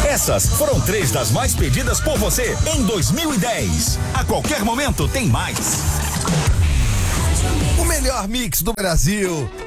Essas foram 3 das mais pedidas por você em 2010. A qualquer momento tem mais. O melhor mix do Brasil